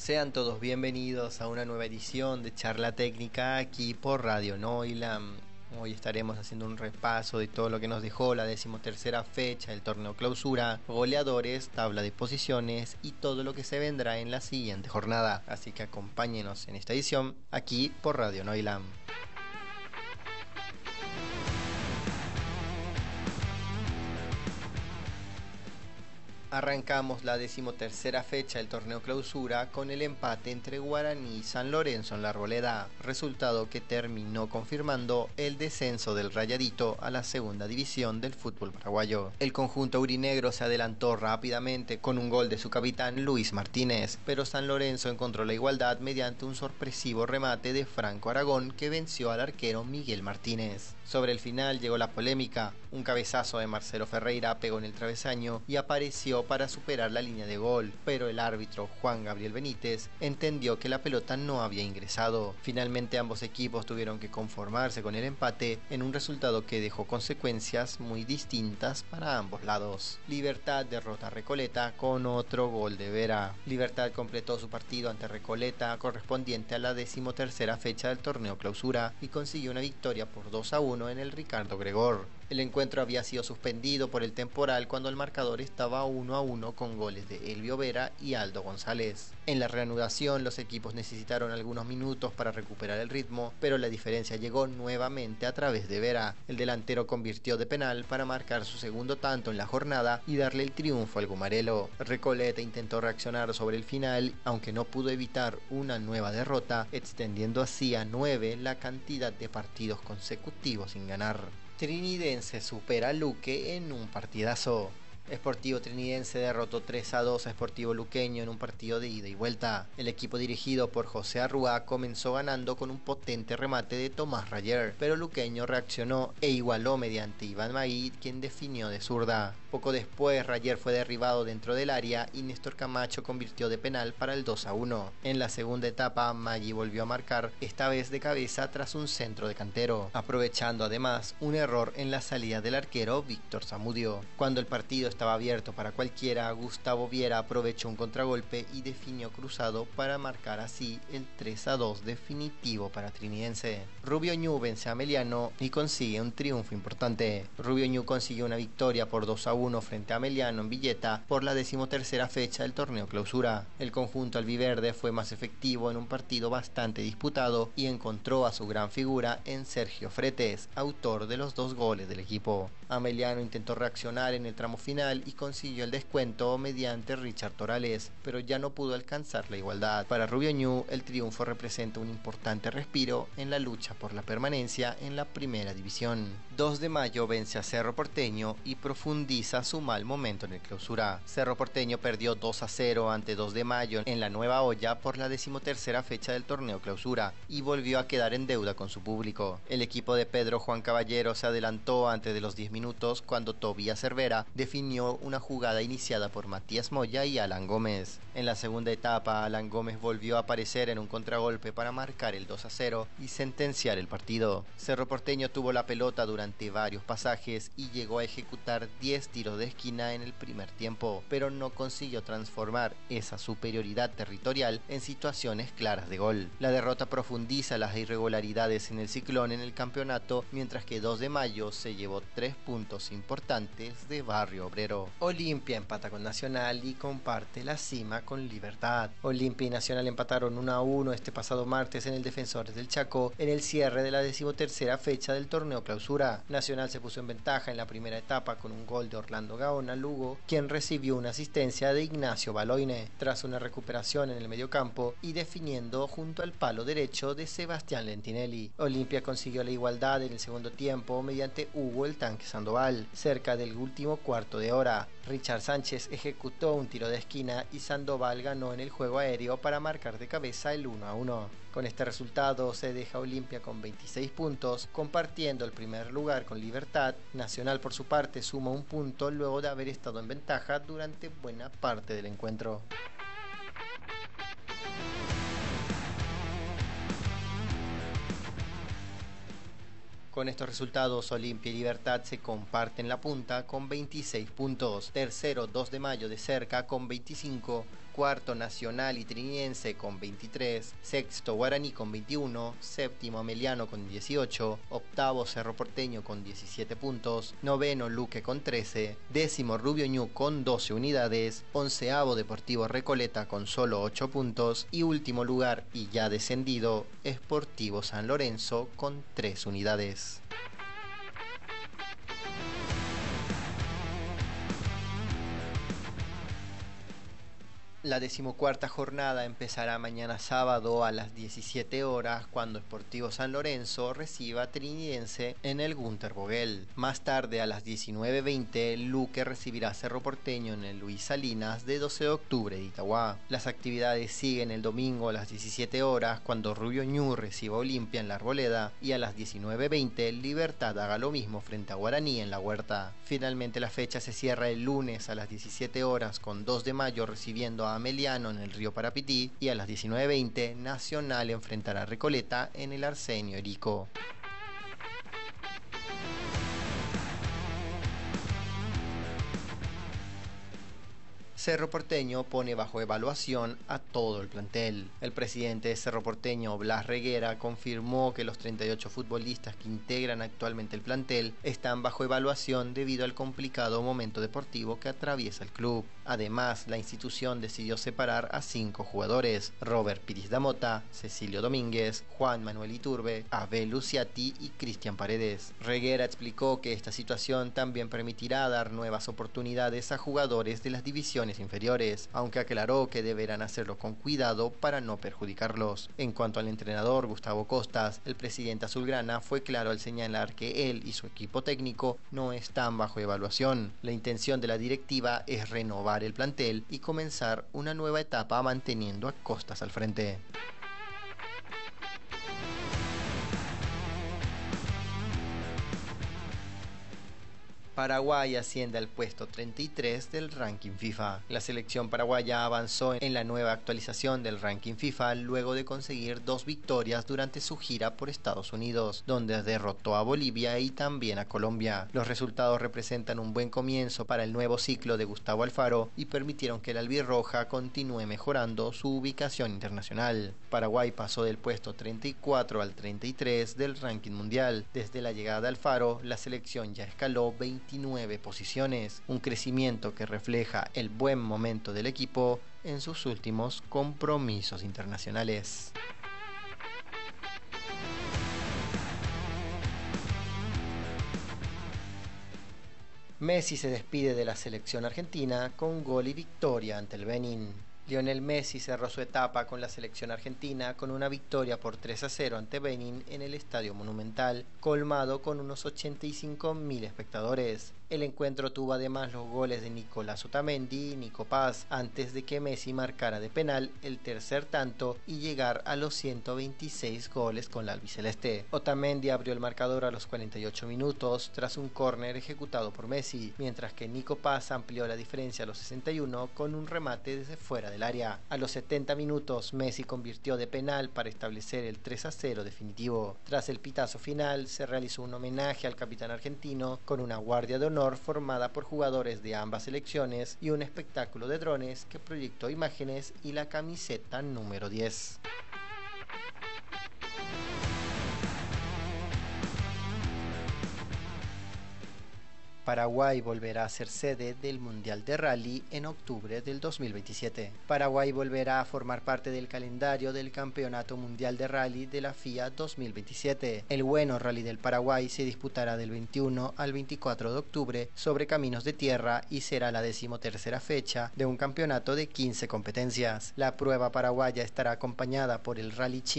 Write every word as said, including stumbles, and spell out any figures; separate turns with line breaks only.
Sean todos bienvenidos a una nueva edición de Charla Técnica aquí por Radio Noilam. Hoy estaremos haciendo un repaso de todo lo que nos dejó la decimotercera fecha del torneo clausura, goleadores, tabla de posiciones y todo lo que se vendrá en la siguiente jornada. Así que acompáñenos en esta edición aquí por Radio Noilam. Arrancamos la decimotercera fecha del torneo clausura con el empate entre Guaraní y San Lorenzo en la Arboleda, resultado que terminó confirmando el descenso del Rayadito a la segunda división del fútbol paraguayo. El conjunto aurinegro se adelantó rápidamente con un gol de su capitán Luis Martínez, pero San Lorenzo encontró la igualdad mediante un sorpresivo remate de Franco Aragón que venció al arquero Miguel Martínez. Sobre el final llegó la polémica, un cabezazo de Marcelo Ferreira pegó en el travesaño y apareció para superar la línea de gol, pero el árbitro Juan Gabriel Benítez entendió que la pelota no había ingresado. Finalmente ambos equipos tuvieron que conformarse con el empate en un resultado que dejó consecuencias muy distintas para ambos lados. Libertad derrota a Recoleta con otro gol de Vera. Libertad completó su partido ante Recoleta correspondiente a la decimotercera fecha del torneo clausura y consiguió una victoria por dos a uno en el Ricardo Gregor. El encuentro había sido suspendido por el temporal cuando el marcador estaba uno a uno con goles de Elvio Vera y Aldo González. En la reanudación los equipos necesitaron algunos minutos para recuperar el ritmo, pero la diferencia llegó nuevamente a través de Vera. El delantero convirtió de penal para marcar su segundo tanto en la jornada y darle el triunfo al Gumarelo. Recoleta intentó reaccionar sobre el final, aunque no pudo evitar una nueva derrota, extendiendo así a nueve la cantidad de partidos consecutivos sin ganar. Trinidense supera a Luque en un partidazo. Sportivo Trinidense derrotó tres a dos a Sportivo Luqueño en un partido de ida y vuelta. El equipo dirigido por José Arrua comenzó ganando con un potente remate de Tomás Rayer, pero Luqueño reaccionó e igualó mediante Iván Maguí, quien definió de zurda. Poco después Rayer fue derribado dentro del área y Néstor Camacho convirtió de penal para el dos a uno. En la segunda etapa Maggi volvió a marcar, esta vez de cabeza tras un centro de Cantero, aprovechando además un error en la salida del arquero Víctor Zamudio. Cuando el partido estaba abierto para cualquiera, Gustavo Viera aprovechó un contragolpe y definió cruzado para marcar así el tres a dos definitivo para Trinidense. Rubio Ñu vence a Ameliano y consigue un triunfo importante. Rubio Ñu consiguió una victoria por dos a uno frente a Ameliano en Villeta por la decimotercera fecha del torneo clausura. El conjunto albiverde fue más efectivo en un partido bastante disputado y encontró a su gran figura en Sergio Fretes, autor de los dos goles del equipo. Ameliano intentó reaccionar en el tramo final y consiguió el descuento mediante Richard Torales, pero ya no pudo alcanzar la igualdad. Para Rubio Ñu, el triunfo representa un importante respiro en la lucha por la permanencia en la primera división. dos de mayo vence a Cerro Porteño y profundiza su mal momento en el clausura. Cerro Porteño perdió dos a cero ante dos de mayo en la Nueva Olla por la decimotercera fecha del torneo clausura y volvió a quedar en deuda con su público. El equipo de Pedro Juan Caballero se adelantó antes de los diez minutos cuando Tobías Cervera definió una jugada iniciada por Matías Moya y Alan Gómez. En la segunda etapa, Alan Gómez volvió a aparecer en un contragolpe para marcar el dos a cero y sentenciar el partido. Cerro Porteño tuvo la pelota durante varios pasajes y llegó a ejecutar diez tiros de esquina en el primer tiempo, pero no consiguió transformar esa superioridad territorial en situaciones claras de gol. La derrota profundiza las irregularidades en el Ciclón en el campeonato, mientras que dos de mayo se llevó tres puntos importantes de Barrio Obrero. Olimpia empata con Nacional y comparte la cima con Libertad. Olimpia y Nacional empataron uno a uno este pasado martes en el Defensores del Chaco en el cierre de la decimotercera fecha del torneo clausura. Nacional se puso en ventaja en la primera etapa con un gol de Orlando Gaona Lugo, quien recibió una asistencia de Ignacio Baloine tras una recuperación en el mediocampo y definiendo junto al palo derecho de Sebastián Lentinelli. Olimpia consiguió la igualdad en el segundo tiempo mediante Hugo el Tanque Sandoval cerca del último cuarto de hora. Richard Sánchez ejecutó un tiro de esquina y Sandoval ganó en el juego aéreo para marcar de cabeza el uno a uno. Con este resultado se deja Olimpia con veintiséis puntos, compartiendo el primer lugar con Libertad. Nacional por su parte suma un punto luego de haber estado en ventaja durante buena parte del encuentro. Con estos resultados, Olimpia y Libertad se comparten la punta con veintiséis puntos. Tercero, dos de mayo de cerca con veinticinco. cuarto Nacional y Trinidense con veintitrés, sexto Guaraní con veintiuno, séptimo Ameliano con dieciocho, octavo Cerro Porteño con diecisiete puntos, noveno Luque con trece, décimo Rubio Ñu con doce unidades, onceavo Deportivo Recoleta con solo ocho puntos y último lugar y ya descendido Sportivo San Lorenzo con tres unidades. La decimocuarta jornada empezará mañana sábado a las diecisiete horas cuando Sportivo San Lorenzo reciba a Trinidense en el Gunter Vogel. Más tarde a las diecinueve veinte Luque recibirá a Cerro Porteño en el Luis Salinas de doce de octubre de Itagua. Las actividades siguen el domingo a las diecisiete horas cuando Rubio Ñu reciba a Olimpia en la Arboleda y a las diecinueve veinte Libertad haga lo mismo frente a Guaraní en la Huerta. Finalmente la fecha se cierra el lunes a las diecisiete horas con dos de mayo recibiendo a Ameliano en el Río Parapití y a las diecinueve veinte Nacional enfrentará a Recoleta en el Arsenio Erico. Cerro Porteño pone bajo evaluación a todo el plantel. El presidente de Cerro Porteño, Blas Reguera, confirmó que los treinta y ocho futbolistas que integran actualmente el plantel están bajo evaluación debido al complicado momento deportivo que atraviesa el club. Además, la institución decidió separar a cinco jugadores: Robert Piris da Mota, Cecilio Domínguez, Juan Manuel Iturbe, Abel Luciati y Cristian Paredes. Reguera explicó que esta situación también permitirá dar nuevas oportunidades a jugadores de las divisiones inferiores, aunque aclaró que deberán hacerlo con cuidado para no perjudicarlos. En cuanto al entrenador Gustavo Costas, el presidente azulgrana fue claro al señalar que él y su equipo técnico no están bajo evaluación. La intención de la directiva es renovar el plantel y comenzar una nueva etapa manteniendo a Costas al frente. Paraguay asciende al puesto treinta y tres del ranking FIFA. La selección paraguaya avanzó en la nueva actualización del ranking FIFA luego de conseguir dos victorias durante su gira por Estados Unidos, donde derrotó a Bolivia y también a Colombia. Los resultados representan un buen comienzo para el nuevo ciclo de Gustavo Alfaro y permitieron que la albirroja continúe mejorando su ubicación internacional. Paraguay pasó del puesto treinta y cuatro al treinta y tres del ranking mundial. Desde la llegada de Alfaro, la selección ya escaló veintinueve posiciones, un crecimiento que refleja el buen momento del equipo en sus últimos compromisos internacionales. Messi se despide de la selección argentina con gol y victoria ante el Benin. Lionel Messi cerró su etapa con la selección argentina con una victoria por tres a cero ante Benin en el Estadio Monumental, colmado con unos ochenta y cinco mil espectadores. El encuentro tuvo además los goles de Nicolás Otamendi y Nico Paz, antes de que Messi marcara de penal el tercer tanto y llegar a los ciento veintiséis goles con la albiceleste. Otamendi abrió el marcador a los cuarenta y ocho minutos tras un córner ejecutado por Messi, mientras que Nico Paz amplió la diferencia a los sesenta y uno con un remate desde fuera del área. A los setenta minutos Messi convirtió de penal para establecer el tres a cero definitivo. Tras el pitazo final se realizó un homenaje al capitán argentino con una guardia de honor formada por jugadores de ambas selecciones y un espectáculo de drones que proyectó imágenes y la camiseta número diez. Paraguay volverá a ser sede del Mundial de Rally en octubre del dos mil veintisiete. Paraguay volverá a formar parte del calendario del Campeonato Mundial de Rally de la F I A dos mil veintisiete. El Bueno Rally del Paraguay se disputará del veintiuno al veinticuatro de octubre sobre caminos de tierra y será la decimotercera fecha de un campeonato de quince competencias. La prueba paraguaya estará acompañada por el Rally Chile